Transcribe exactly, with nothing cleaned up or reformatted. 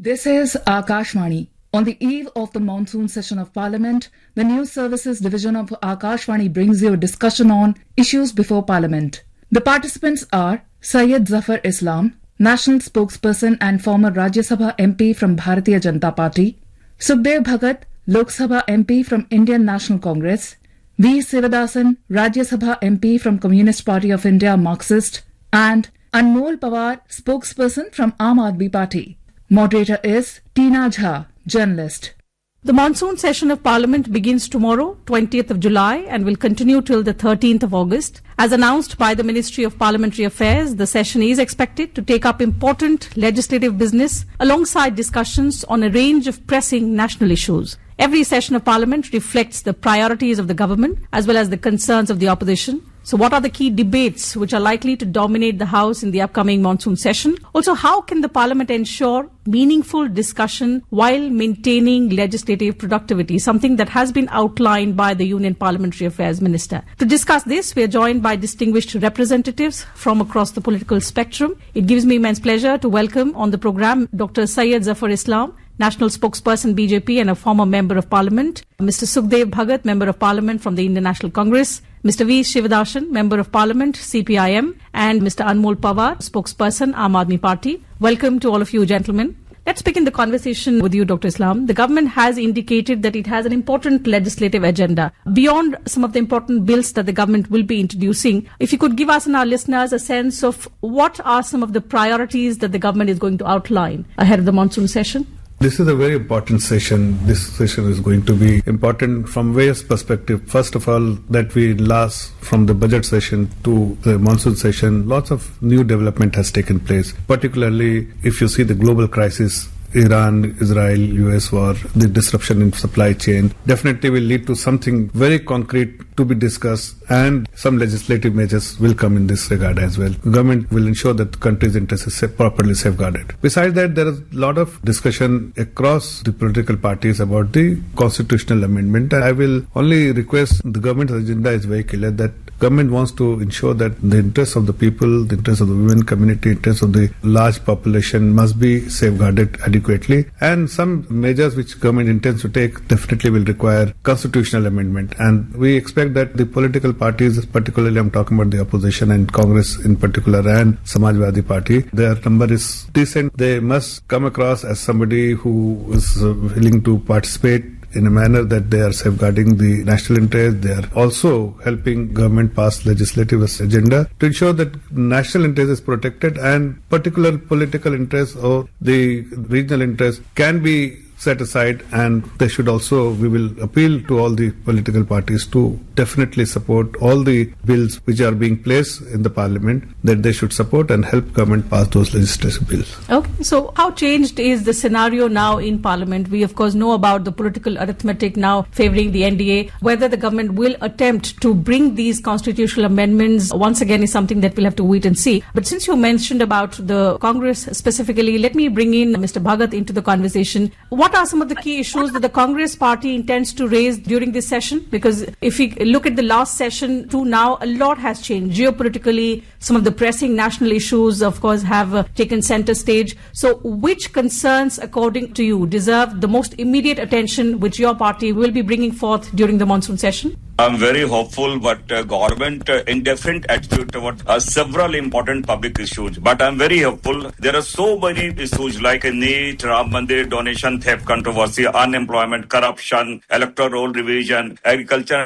This is Akashvani. On the eve of the monsoon session of Parliament, the News Services Division of Akashvani brings you a discussion on issues before Parliament. The participants are Syed Zafar Islam, National Spokesperson and former Rajya Sabha M P from Bharatiya Janata Party, Sukhdev Bhagat, Lok Sabha M P from Indian National Congress, V. Sivadasan, Rajya Sabha M P from Communist Party of India Marxist, and Anmol Pawar, spokesperson from Aam Aadmi Party. Moderator is Tina Jha, journalist. The monsoon session of Parliament begins tomorrow, twentieth of July, and will continue till the thirteenth of August. As announced by the Ministry of Parliamentary Affairs, the session is expected to take up important legislative business alongside discussions on a range of pressing national issues. Every session of Parliament reflects the priorities of the government as well as the concerns of the opposition. So what are the key debates which are likely to dominate the House in the upcoming monsoon session? Also, how can the Parliament ensure meaningful discussion while maintaining legislative productivity, something that has been outlined by the Union Parliamentary Affairs Minister? To discuss this, we are joined by distinguished representatives from across the political spectrum. It gives me immense pleasure to welcome on the program Doctor Syed Zafar Islam, National Spokesperson B J P and a former Member of Parliament, Mister Sukhdev Bhagat, Member of Parliament from the Indian National Congress, Mister V. Sivadasan, Member of Parliament, C P I M, and Mister Anmol Pawar, Spokesperson, Aam Aadmi Party. Welcome to all of you, gentlemen. Let's begin the conversation with you, Doctor Islam. The government has indicated that it has an important legislative agenda. Beyond some of the important bills that the government will be introducing, if you could give us and our listeners a sense of what are some of the priorities that the government is going to outline ahead of the monsoon session? This is a very important session. This session is going to be important from various perspectives. First of all, that we last from the budget session to the monsoon session, lots of new development has taken place. Particularly, if you see the global crisis, Iran, Israel, U S war, the disruption in supply chain definitely will lead to something very concrete to be discussed, and some legislative measures will come in this regard as well. The government will ensure that the country's interests are properly safeguarded. Besides that, there is a lot of discussion across the political parties about the constitutional amendment. I will only request, the government's agenda is very clear that government wants to ensure that the interests of the people, the interests of the women community, interests of the large population must be safeguarded adequately. And some measures which government intends to take definitely will require constitutional amendment. And we expect that the political parties, particularly I'm talking about the opposition and Congress in particular and Samajwadi Party, their number is decent. They must come across as somebody who is willing to participate in a manner that they are safeguarding the national interest. They are also helping government pass legislative agenda to ensure that national interest is protected and particular political interests or the regional interest can be set aside, and they should also, we will appeal to all the political parties to definitely support all the bills which are being placed in the parliament, that they should support and help government pass those legislative bills. Okay, so how changed is the scenario now in parliament? We of course know about the political arithmetic now favouring the N D A. Whether the government will attempt to bring these constitutional amendments once again is something that we'll have to wait and see. But since you mentioned about the Congress specifically, let me bring in Mister Bhagat into the conversation. What are some of the key issues that the Congress party intends to raise during this session? Because if we look at the last session to now, a lot has changed. Geopolitically, some of the pressing national issues, of course, have uh, taken center stage. So which concerns, according to you, deserve the most immediate attention which your party will be bringing forth during the monsoon session? I'm very hopeful, but uh, government uh, indifferent attitude towards uh, several important public issues. But I'm very hopeful. There are so many issues like a NEET, Ram Mandir, donation theft controversy, unemployment, corruption, electoral roll revision, agriculture